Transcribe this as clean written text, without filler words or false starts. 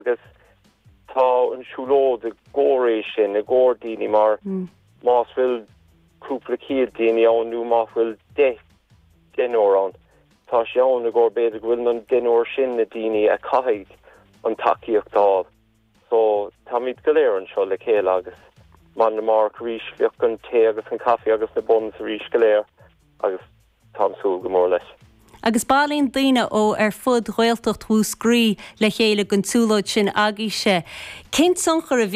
agus tá an siúló de góréis sin na górdíní mar más bhfuil cúpla cíad daoine anú más bhfuil 10 denóir an. Tá sé an na gcór beidir bhfuil an denóir sin na daoine a caiig an takeíochtáil. So tá míid go léir an seo le chéile agus man na mar ríis fioch an té agus an caffé agus na bun sa ríis go léir agus tám súil go mór leis. Agus bálín daine ó ar fud Ghaeltacht hús grí le chéile gon túlóid sin agóise. Cén son chur a